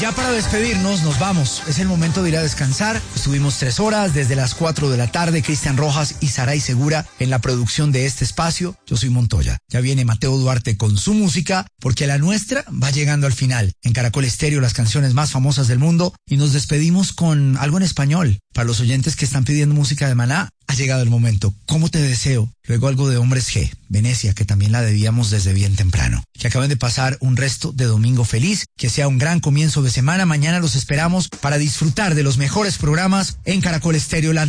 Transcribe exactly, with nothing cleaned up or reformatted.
Ya para despedirnos, nos vamos. Es el momento de ir a descansar. Estuvimos tres horas desde las cuatro de la tarde. Cristian Rojas y Saray Segura en la producción de este espacio. Yo soy Montoya. Ya viene Mateo Duarte con su música, porque la nuestra va llegando al final. En Caracol Estéreo, las canciones más famosas del mundo. Y nos despedimos con algo en español. Para los oyentes que están pidiendo música de Maná, ha llegado el momento. ¿Cómo te deseo? Luego algo de Hombres G, Venecia, que también la debíamos desde bien temprano. Que acaben de pasar un resto de domingo feliz, que sea un gran comienzo de semana. Mañana los esperamos para disfrutar de los mejores programas en Caracol Estéreo, la